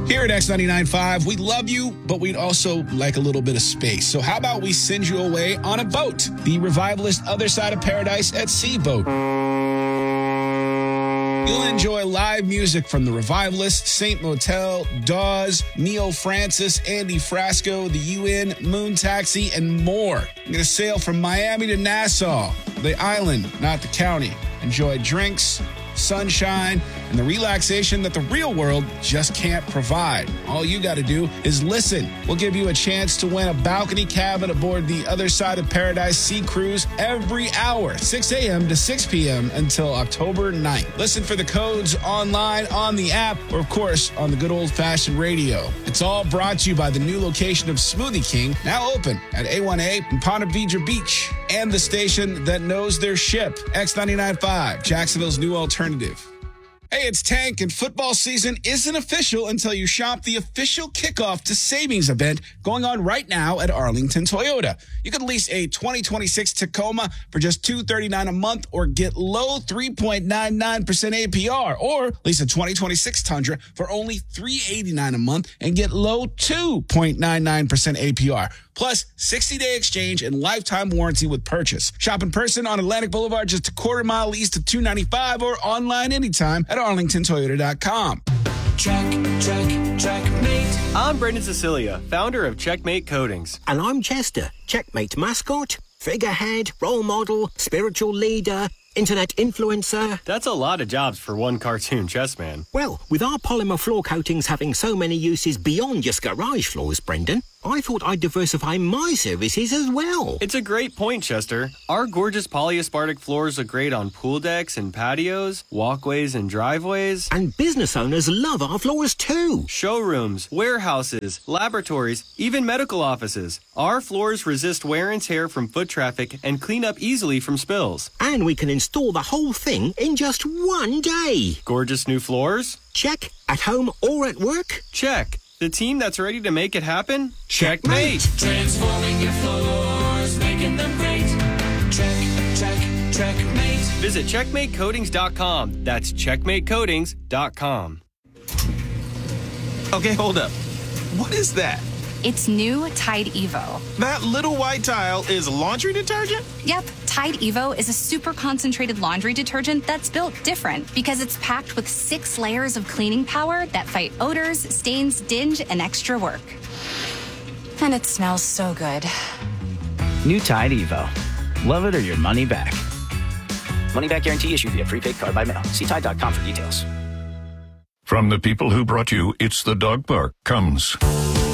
Here at X99.5, we love you, but we'd also like a little bit of space. So how about we send you away on a boat? The Revivalist Other Side of Paradise at Sea Boat. You'll enjoy live music from the Revivalists, Saint Motel, Dawes, Neil Francis, Andy Frasco, the UN, Moon Taxi, and more. You're going to sail from Miami to Nassau, the island, not the county. Enjoy drinks, sunshine, and the relaxation that the real world just can't provide. All you got to do is listen. We'll give you a chance to win a balcony cabin aboard the Other Side of Paradise Sea Cruise every hour, 6 a.m. to 6 p.m. until October 9th. Listen for the codes online, on the app, or, of course, on the good old-fashioned radio. It's all brought to you by the new location of Smoothie King, now open at A1A in Ponte Vedra Beach, and the station that knows their ship, X99.5, Jacksonville's new alternative. Hey, it's Tank, and football season isn't official until you shop the official kickoff to savings event going on right now at Arlington Toyota. You can lease a 2026 Tacoma for just $239 a month or get low 3.99% APR, or lease a 2026 Tundra for only $389 a month and get low 2.99% APR. Plus, 60-day exchange and lifetime warranty with purchase. Shop in person on Atlantic Boulevard just a quarter mile east of 295 or online anytime at arlingtontoyota.com. Checkmate. I'm Brendan Cecilia, founder of Checkmate Coatings. And I'm Chester, Checkmate mascot, figurehead, role model, spiritual leader, internet influencer. That's a lot of jobs for one cartoon chess man. Well, with our polymer floor coatings having so many uses beyond just garage floors, Brendan, I thought I'd diversify my services as well. It's a great point, Chester. Our gorgeous polyaspartic floors look great on pool decks and patios, walkways and driveways. And business owners love our floors too. Showrooms, warehouses, laboratories, even medical offices. Our floors resist wear and tear from foot traffic and clean up easily from spills. And we can install the whole thing in just one day. Gorgeous new floors? Check. At home or at work? Check. The team that's ready to make it happen? Checkmate. Transforming your floors, making them great. Checkmate. Visit checkmatecoatings.com. That's checkmatecoatings.com. Okay, hold up. What is that? It's new Tide Evo. That little white tile is laundry detergent? Yep, Tide Evo is a super concentrated laundry detergent that's built different because it's packed with 6 layers of cleaning power that fight odors, stains, dinge, and extra work. And it smells so good. New Tide Evo. Love it or your money back. Money back guarantee issued via prepaid card by mail. See Tide.com for details. From the people who brought you It's the Dog Park comes